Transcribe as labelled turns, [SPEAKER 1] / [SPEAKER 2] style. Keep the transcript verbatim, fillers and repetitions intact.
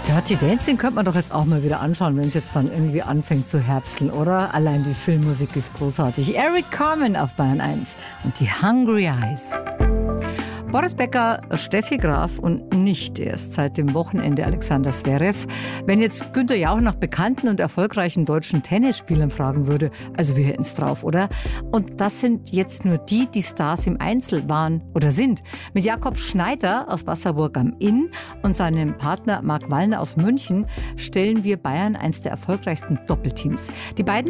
[SPEAKER 1] Dirty Dancing könnte man doch jetzt auch mal wieder anschauen, wenn es jetzt dann irgendwie anfängt zu herbsteln, oder? Allein die Filmmusik ist großartig. Eric Carmen auf Bayern eins und die Hungry Eyes. Boris Becker, Steffi Graf und nicht erst seit dem Wochenende Alexander Zverev. Wenn jetzt Günther Jauch nach bekannten und erfolgreichen deutschen Tennisspielern fragen würde, also wir hätten es drauf, oder? Und das sind jetzt nur die, die Stars im Einzel waren oder sind. Mit Jakob Schneider aus Wasserburg am Inn und seinem Partner Marc Wallner aus München stellen wir Bayern eins der erfolgreichsten Doppelteams. Die beiden